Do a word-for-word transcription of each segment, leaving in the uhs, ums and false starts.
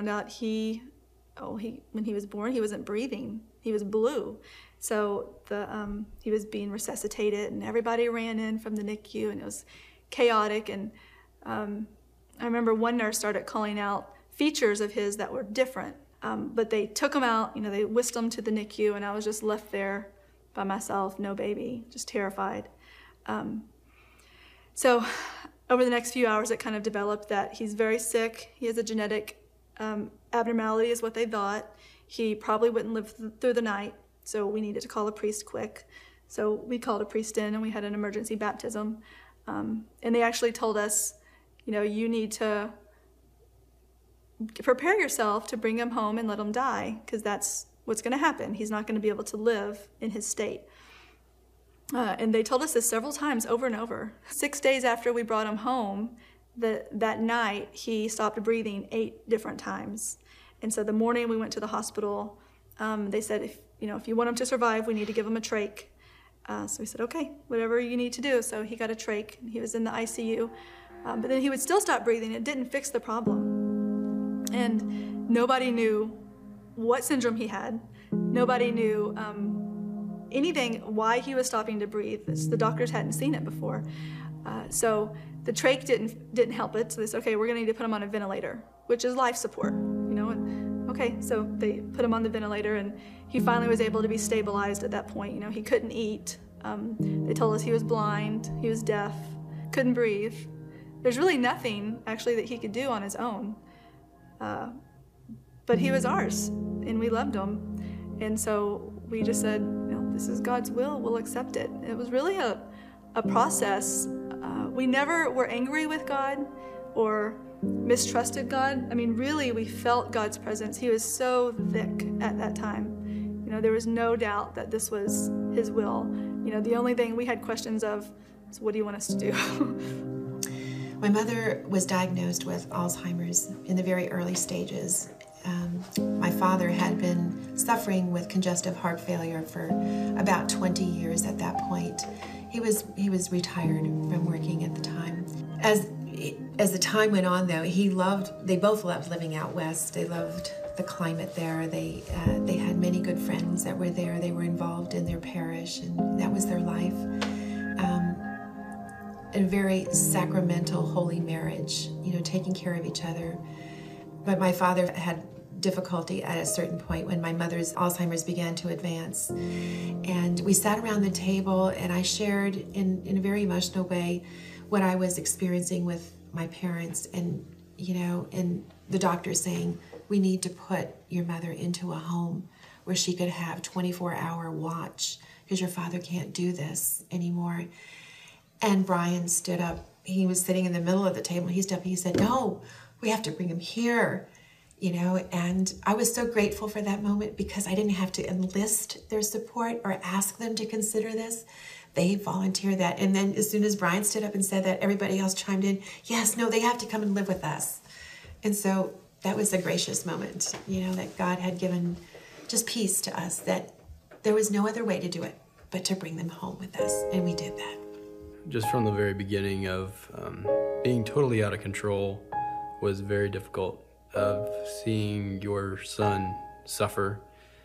found out he, oh, he when he was born, he wasn't breathing. He was blue. So the um, he was being resuscitated, and everybody ran in from the N I C U, and it was chaotic. And um, I remember one nurse started calling out features of his that were different. Um, but they took him out, you know, they whisked him to the N I C U, and I was just left there by myself, no baby, just terrified. Um, so over the next few hours, it kind of developed that he's very sick. He has a genetic um, abnormality is what they thought. He probably wouldn't live th through the night, so we needed to call a priest quick. So we called a priest in, and we had an emergency baptism. Um, and they actually told us, you know, you need to prepare yourself to bring him home and let him die, because that's what's going to happen. He's not going to be able to live in his state. Uh, and they told us this several times over and over. Six days after we brought him home, the, that night he stopped breathing eight different times. And so the morning we went to the hospital, um, they said, if you know, if you want him to survive, we need to give him a trach. Uh, so we said, okay, whatever you need to do. So he got a trach, and he was in the I C U. Um, but then he would still stop breathing. It didn't fix the problem. And nobody knew what syndrome he had. Nobody knew um, anything, why he was stopping to breathe. This, the doctors hadn't seen it before. Uh, so the trach didn't, didn't help it. So they said, okay, we're gonna need to put him on a ventilator, which is life support, you know. And, okay, so they put him on the ventilator, and he finally was able to be stabilized at that point. You know, he couldn't eat. Um, they told us he was blind, he was deaf, couldn't breathe. There's really nothing, actually, that he could do on his own. Uh, but he was ours, and we loved him. And so we just said, you know, this is God's will, we'll accept it. It was really a, a process. Uh, we never were angry with God or mistrusted God. I mean, really, we felt God's presence. He was so thick at that time. You know, there was no doubt that this was his will. You know, the only thing we had questions of is, what do you want us to do? My mother was diagnosed with Alzheimer's in the very early stages. Um, my father had been suffering with congestive heart failure for about twenty years at that point. He was, he was retired from working at the time. As, as the time went on, though, he loved, they both loved living out west. They loved the climate there. They, uh, they had many good friends that were there. They were involved in their parish, and that was their life. Um, a very sacramental, holy marriage, you know, taking care of each other. But my father had difficulty at a certain point when my mother's Alzheimer's began to advance. And we sat around the table, and I shared in, in a very emotional way what I was experiencing with my parents, and, you know, and the doctor saying, we need to put your mother into a home where she could have twenty-four hour watch, because your father can't do this anymore. And Brian stood up. He was sitting in the middle of the table. He stood up and he said, no, we have to bring him here, you know. And I was so grateful for that moment, because I didn't have to enlist their support or ask them to consider this. They volunteered that. And then as soon as Brian stood up and said that, everybody else chimed in, yes, no, they have to come and live with us. And so that was a gracious moment, you know, that God had given just peace to us, that there was no other way to do it but to bring them home with us. And we did that. Just from the very beginning of um, being totally out of control was very difficult, of seeing your son suffer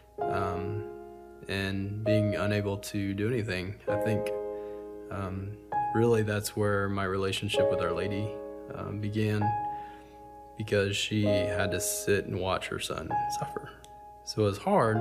um, and being unable to do anything. I think um, really that's where my relationship with Our Lady um, began, because she had to sit and watch her son suffer. So it was hard,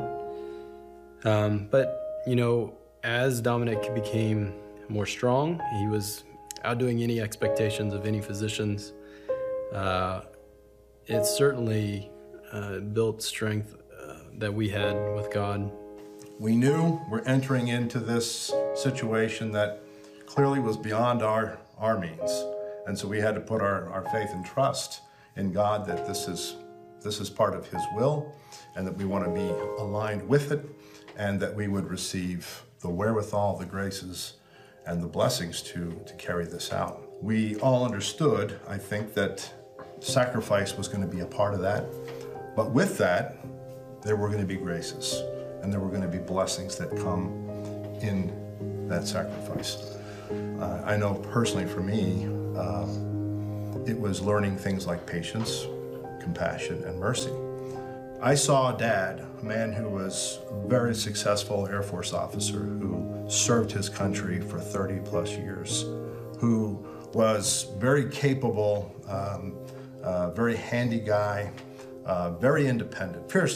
um, but you know, as Dominic became more strong, he was outdoing any expectations of any physicians. Uh, it certainly uh, built strength uh, that we had with God. We knew we're entering into this situation that clearly was beyond our, our means. And so we had to put our, our faith and trust in God that this is, this is part of his will, and that we want to be aligned with it, and that we would receive the wherewithal, the graces, and the blessings to, to carry this out. We all understood, I think, that sacrifice was going to be a part of that. But with that, there were going to be graces, and there were going to be blessings that come in that sacrifice. Uh, I know personally for me, uh, it was learning things like patience, compassion and mercy. I saw a dad, a man who was a very successful Air Force officer who served his country for thirty plus years, who was very capable, um, uh, very handy guy, uh, very independent, fiercely